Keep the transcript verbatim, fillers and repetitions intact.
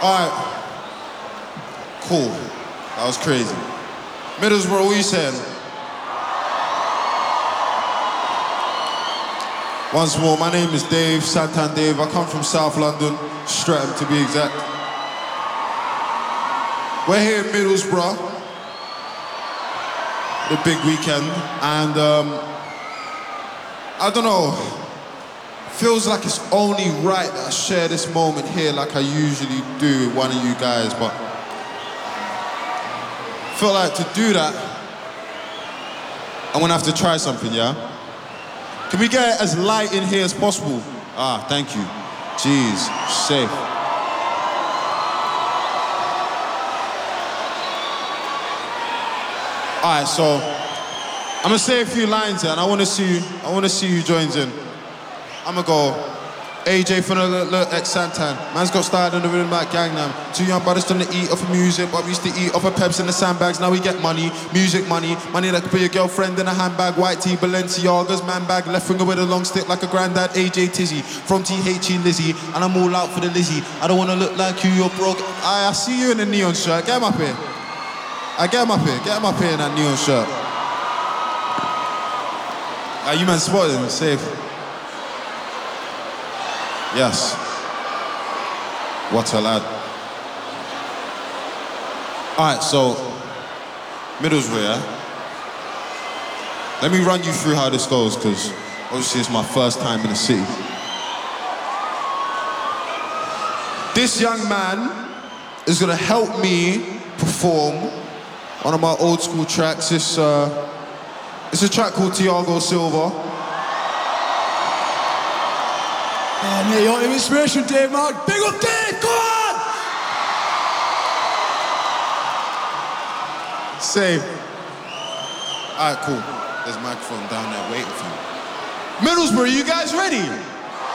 Alright. Cool. That was crazy. Middlesbrough, what you saying? Once more, my name is Dave, Santan Dave. I come from South London, Streatham to be exact. We're here in Middlesbrough, the big weekend, and um, I don't know, feels like it's only right that I share this moment here like I usually do with one of you guys, but I feel like to do that, I'm gonna have to try something, yeah? Can we get it as light in here as possible? Ah, thank you. Jeez, safe. All right, so I'm gonna say a few lines here, and I want to see, I want to see who joins in. I'm gonna go. A J from the look, look ex Santan. Man's got started on the rhythm like Gangnam. Two young brothers done to eat off of music, but we used to eat off of Peps in the sandbags. Now we get money, music money, money that could be your girlfriend in a handbag. White tee, Balenciagas, man bag, left finger with a long stick like a granddad. A J Tizzy from T H E Lizzie, and I'm all out for the Lizzie. I don't wanna look like you, you're broke. I, I see you in the neon shirt. Get him up here. I get him up here. Get him up here in that neon shirt. Ah, you man spotted him. Safe. Yes. What a lad. All right, so Middlesbrough, yeah? Let me run you through how this goes, because obviously it's my first time in the city. This young man is gonna help me perform one of my old school tracks. It's, uh, it's a track called Thiago Silva. Oh, mate, your inspiration, Dave, man. Big up, Dave, go on! Safe. All right, cool. There's a microphone down there waiting for you. Middlesbrough, you guys ready?